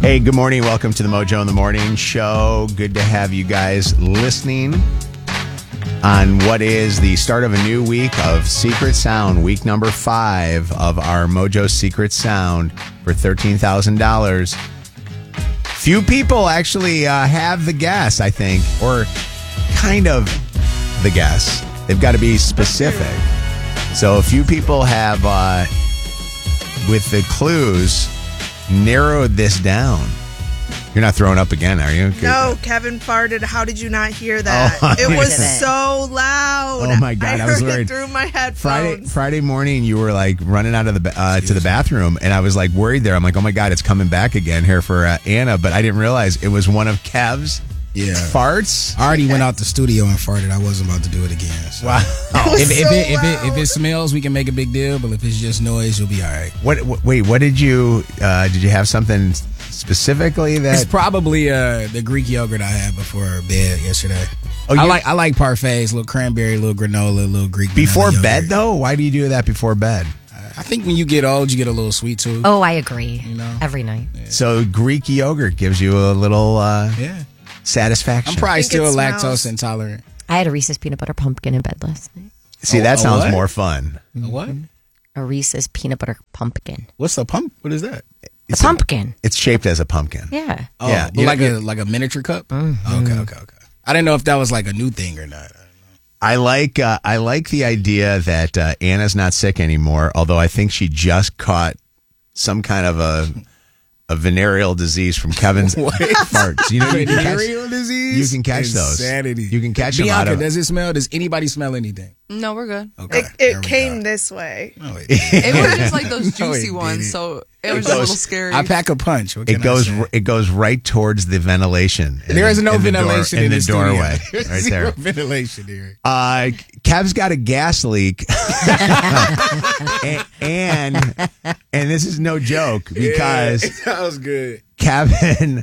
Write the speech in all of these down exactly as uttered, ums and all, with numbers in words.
Hey, good morning. Welcome to the Mojo in the Morning Show. Good to have you guys listening on what is the start of a new week of Secret Sound, week number five of our Mojo Secret Sound for thirteen thousand dollars. Few people actually uh, have the guess, I think, or kind of the guess. They've got to be specific. So a few people have, uh, with the clues, narrowed this down. You're not throwing up again, are you? No, Kevin farted. How did you not hear that? Oh, it was it. so loud. Oh my God, I, I was heard worried. it through my headphones. Friday Friday morning, you were like running out of the uh, to the bathroom, and I was like worried there. I'm like, oh my God, it's coming back again here for uh, Anna, but I didn't realize it was one of Kev's yeah. farts. I already went out the studio and farted. I wasn't about to do it again. So. Wow. If, if, so it, if, it, if loud. it smells, we can make a big deal. But if it's just noise, you'll be all right. What? what wait, what did you? Uh, did you have something specifically that? It's probably uh, the Greek yogurt I had before bed yesterday. Oh, I you- like I like parfaits, little cranberry, little granola, little Greek. Before vanilla bed, yogurt. though? Why do you do that before bed? I think when you get old, you get a little sweet tooth. Oh, I agree. You know? Every night. So Greek yogurt gives you a little uh, Yeah. satisfaction. I'm probably think still it lactose smells- intolerant. I had a Reese's peanut butter pumpkin in bed last night. See, Oh, that a sounds what? more fun. A what? A Reese's peanut butter pumpkin. What's a pump? What is that? It's a pumpkin. It's shaped as a pumpkin. Yeah. Oh, Yeah, but you- like a like a miniature cup. Mm-hmm. Okay, okay, okay. I didn't know if that was like a new thing or not. I like uh, I like the idea that uh, Anna's not sick anymore, although I think she just caught some kind of a a venereal disease from Kevin's farts. You know, you can catch, Venereal disease. you can catch those. Insanity. You can catch them Bianca, out of. does it smell? Does anybody smell anything? No, we're good. Okay. It, there it we came go. this way. No, it, It was just like those No, it juicy ones, didn't. so it was goes- a little scary. I pack a punch. What It can I goes say? it goes right towards the ventilation. in There the- is no in the door- ventilation in, in, the, this doorway, studio. There's right zero there. ventilation here. Uh, Kev's got a gas leak, and, and and this is no joke because that was good. Kevin,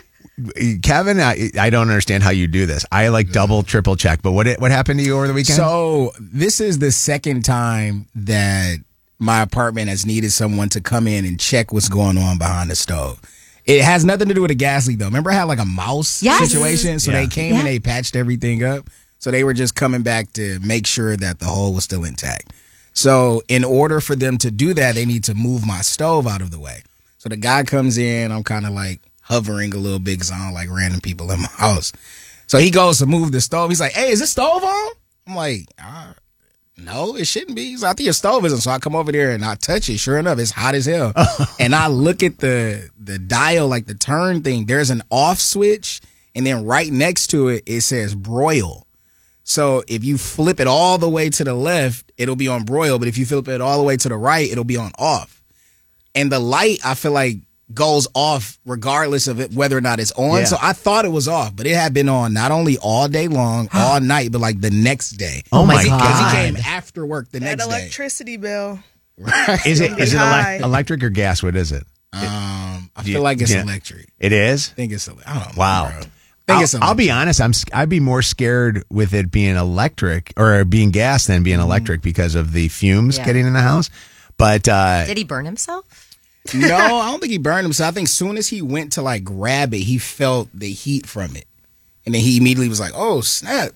Kevin, I, I don't understand how you do this. I like double, triple check. But what it, what happened to you over the weekend? So this is the second time that my apartment has needed someone to come in and check what's going on behind the stove. It has nothing to do with a gas leak, though. Remember I had like a mouse Yes. situation? So Yeah. they came Yeah. and they patched everything up. So they were just coming back to make sure that the hole was still intact. So in order for them to do that, they need to move my stove out of the way. So the guy comes in, I'm kind of like hovering a little bit because I don't like random people in my house. So he goes to move the stove. He's like, hey, is this stove on? I'm like, uh, no, it shouldn't be. He's like, I think your stove isn't. So I come over there and I touch it. Sure enough, it's hot as hell. And I look at the the dial, like the turn thing. There's an off switch. And then right next to it, it says broil. So if you flip it all the way to the left, it'll be on broil. But if you flip it all the way to the right, it'll be on off. And the light, I feel like, goes off regardless of it, whether or not it's on. Yeah. So I thought it was off, but it had been on not only all day long, all night, but like the next day. Oh my my God. Because he came after work the That next day. electricity bill. Is it is it High. elec- electric or gas? What is it? Um, I Do you- feel like it's yeah. electric. It is. I think it's. I don't know. Wow. Bro. I think I'll, it's I'll be electric. honest. I'm sc- I'd be more scared with it being electric or being gas than being electric because of the fumes Yeah. getting in the house. But uh, Did he burn himself? No, I don't think he burned himself. I think soon as he went to like grab it, he felt the heat from it, and then he immediately was like, "Oh snap!"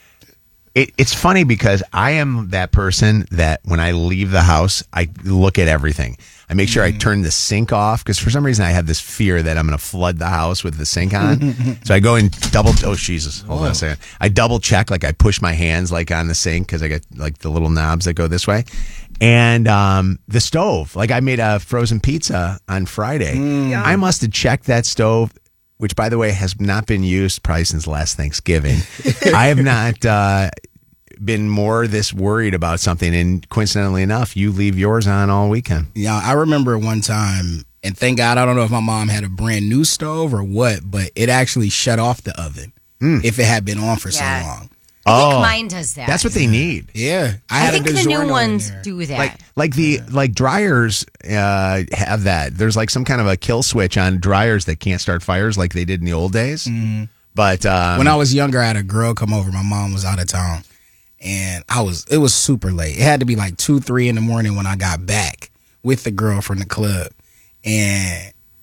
it, it's funny because I am that person that when I leave the house, I look at everything. I make sure I turn the sink off because for some reason I have this fear that I'm going to flood the house with the sink on. So I go and double. Oh Jesus! Hold on a second. I double check, like I push my hands like on the sink because I got like the little knobs that go this way, and um, the stove. Like I made a frozen pizza on Friday. Yum. I must have checked that stove, which by the way has not been used probably since last Thanksgiving. I have not uh, been more this worried about something, and coincidentally enough, you leave yours on all weekend. Yeah, I remember one time, and thank God, I don't know if my mom had a brand new stove or what, but it actually shut off the oven if it had been on for Yeah. so long. I think mine does that. That's what they need. Yeah, I, I had think a the DiGiorno new in ones there. do that. Like like the like dryers uh, have that. There's like some kind of a kill switch on dryers that can't start fires like they did in the old days. But um, When I was younger, I had a girl come over. My mom was out of town, and I was. It was super late. It had to be like two, three in the morning when I got back with the girl from the club, and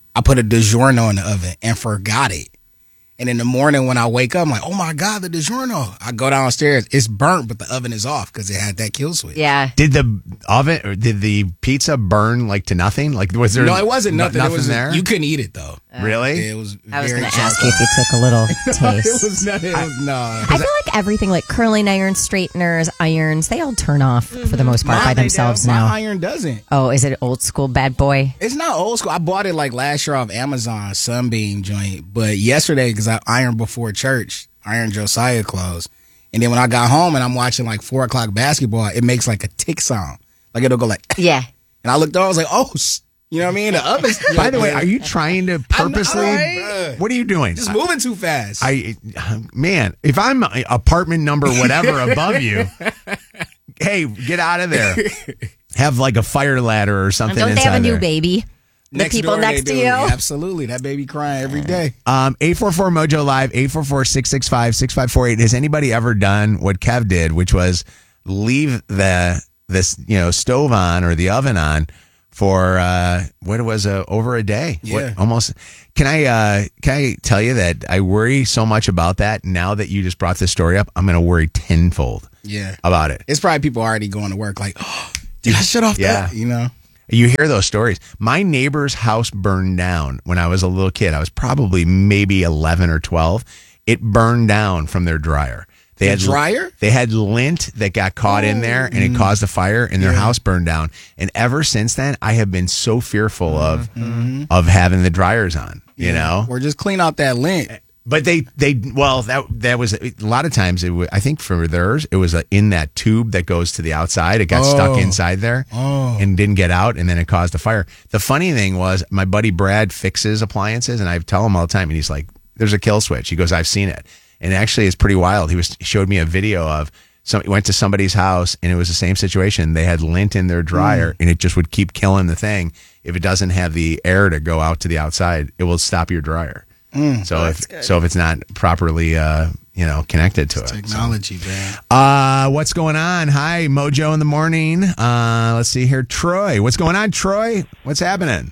I put a DiGiorno in the oven and forgot it. And in the morning when I wake up, I'm like, oh my God, the DiGiorno. I go downstairs. It's burnt, but the oven is off because it had that kill switch. Yeah. Did the oven or did the pizza burn like to nothing? Like was there No, it wasn't no- nothing. nothing it was, there? You couldn't eat it though. Really? It was I was very going to ask charcoal. you if you took a little it taste. was not, it was, no. I feel like everything, like curling irons, straighteners, irons, they all turn off for the most part Mine, by they themselves don't. now. My iron doesn't. Oh, is it old school bad boy? It's not old school. I bought it like last year off Amazon, Sunbeam joint. But yesterday, because I ironed before church, ironed Josiah clothes. And then when I got home and I'm watching like four o'clock basketball, it makes like a tick sound. Like it'll go like, Yeah. and I looked over, I was like, oh, s- you know what I mean? The oven's. By the way, are you trying to purposely? right? What are you doing? Just moving too fast. I, man, if I'm apartment number whatever above you, hey, get out of there. Have like a fire ladder or And something. don't they have a inside new there. baby? The Next people door, next they to do. you? Absolutely. That baby crying every day. Um, eight four four Mojo Live, eight four four, six six five, six five four eight. Has anybody ever done what Kev did, which was leave the this you know stove on or the oven on for uh, what was uh, over a day? Yeah. What, almost. Can I uh, can I tell you that I worry so much about that now that you just brought this story up? I'm going to worry tenfold Yeah. about it. It's probably people already going to work like, oh, did I shut off Yeah. that? You know? You hear those stories. My neighbor's house burned down when I was a little kid. I was probably maybe eleven or twelve. It burned down from their dryer. They The had dryer? They had lint that got caught in there, and it caused a fire, and their house burned down. And ever since then, I have been so fearful of of having the dryers on. You know, Or just clean out that lint. but they they well that that was a lot of times it was, I think for theirs it was uh in that tube that goes to the outside. It got Oh. stuck inside there Oh. and didn't get out, and then it caused a fire. The funny thing was my buddy Brad fixes appliances, and I tell him all the time, and he's like, "There's a kill switch." He goes, "I've seen it," and actually it's pretty wild. He was he showed me a video of some went to somebody's house, and it was the same situation. They had lint in their dryer, and it just would keep killing the thing. If it doesn't have the air to go out to the outside, it will stop your dryer. So if good. so if it's not properly uh, you know connected to it. Technology, man. Uh, what's going on? Hi, Mojo in the morning. Uh, let's see here, Troy. What's going on, Troy? What's happening?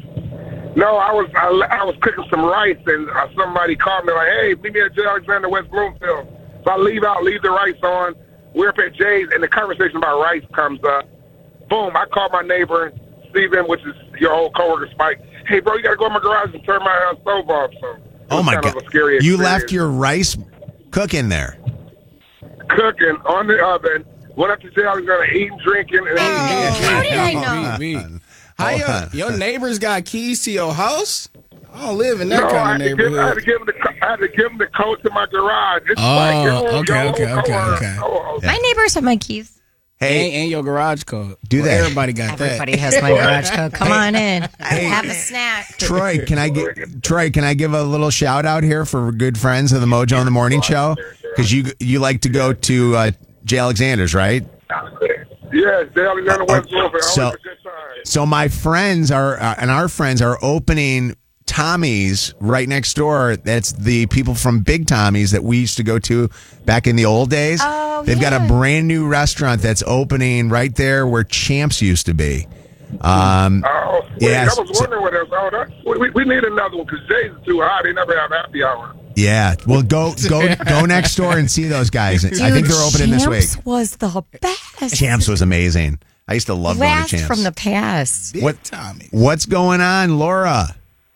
No, I was I, I was cooking some rice, and uh, somebody called me like, "Hey, meet me at J. Alexander West Bloomfield." So I leave out, leave the rice on. We're up at Jay's, and the conversation about rice comes up. Boom! I call my neighbor Steven, which is your old coworker Spike. Hey, bro, you gotta go in my garage and turn my uh, stove off. So it Oh was my kind god! of a scary You experience. left your rice cooking there. cooking on the oven. Went up to J. Alexander, eating, drinking, and How did I know? Me, me. How Hold your, on. your neighbors got keys to your house? I don't live in that No, I kind had, of to give, I had to neighborhood. give him the co- I had to give him the code to my garage. It's Oh, like your old- okay, your old okay, okay, coworker. okay. Oh, My neighbors have my keys. Hey, And, and your garage code. Do Well, that. Everybody got Everybody that. has my garage code. Come on in. Have a snack. Troy, can I get Troy? Can I give a little shout out here for good friends of the Mojo in the Morning Show? Because you you like to go to uh, J. Alexander's, right? yeah, J. Alexander Oh, West Bloomfield. so- Always a good time. So my friends are uh, and our friends are opening Tommy's right next door. That's the people from Big Tommy's that we used to go to back in the old days. Oh, They've got a yeah. brand new restaurant that's opening right there where Champs used to be. Um, Oh, wait, Yes. I was wondering what else. Oh, that, we, we need another one because Jay's is too high. They never have happy hour. yeah, well, go go go next door and see those guys. I think they're opening this week. Champs was the best. Champs was amazing. I used to love going to Blast Champs. from the past. Big What- Tommy. What's going on, Laura?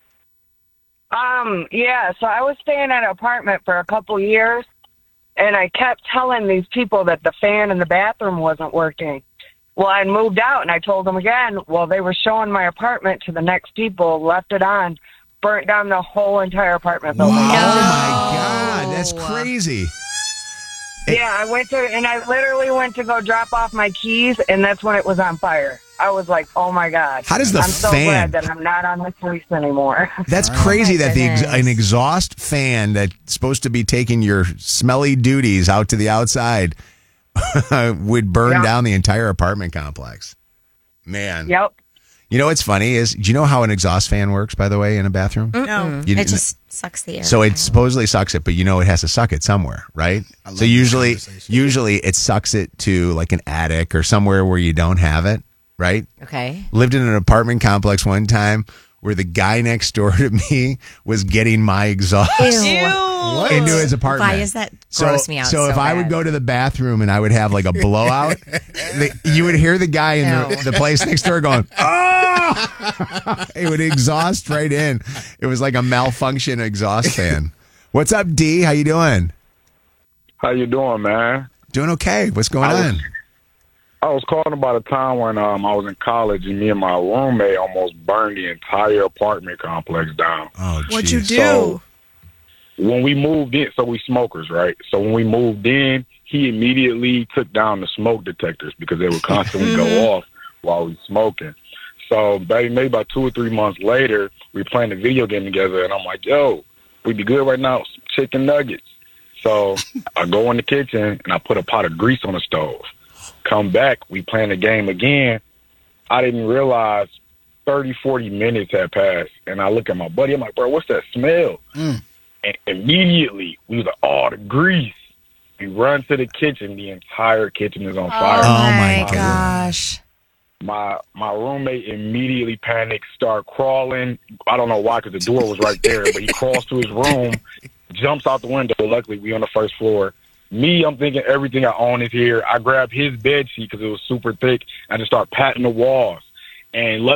Um, yeah, so I was staying at an apartment for a couple years, and I kept telling these people that the fan in the bathroom wasn't working. Well, I moved out, and I told them again. Well, they were showing my apartment to the next people, left it on, burnt down the whole entire apartment building. Oh my God, that's crazy. Yeah, I went to, and I literally went to go drop off my keys, and that's when it was on fire. I was like, oh my God. How does the I'm so fan- glad that I'm not on the police anymore. That's crazy that the ex- goodness. an exhaust fan that's supposed to be taking your smelly duties out to the outside would burn Yeah. down the entire apartment complex. Man. Yep. You know what's funny is, do you know how an exhaust fan works, by the way, in a bathroom? No. You It didn't- just sucks the air. So it supposedly sucks it, but you know it has to suck it somewhere, right? love So this usually, conversation. usually it sucks it to like an attic or somewhere where you don't have it, right? Okay. Lived in an apartment complex one time where the guy next door to me was getting my exhaust Ew. Ew. into his apartment. Why is that So, gross me out so so if I would bad? go to the bathroom and I would have like a blowout, the, you would hear the guy in the, Ew. the place next door going, "Oh!" It would exhaust right in. It was like a malfunction exhaust fan. What's up, D? How you doing? How you doing, man? Doing okay. What's going I on? was- I was calling about a time when um, I was in college and me and my roommate almost burned the entire apartment complex down. Oh, What'd you jeez. do? So- When we moved in, so we smokers, right? So when we moved in, he immediately took down the smoke detectors because they would constantly go off while we smoking. So maybe, maybe about two or three months later, we playing a video game together, and I'm like, yo, we'd be good right now, some chicken nuggets. So I go in the kitchen, and I put a pot of grease on the stove. Come back, we playing the game again. I didn't realize thirty, forty minutes had passed, and I look at my buddy. I'm like, bro, what's that smell? Mm. And immediately, we was like, oh, the grease. We run to the kitchen. The entire kitchen is on fire. Oh, Oh, my my gosh. My my roommate immediately panicked, started crawling. I don't know why, because the door was right there, but he crawls to his room, jumps out the window. Luckily, we on the first floor. Me, I'm thinking everything I own is here. I grabbed his bed sheet because it was super thick. I just start patting the walls. And luckily,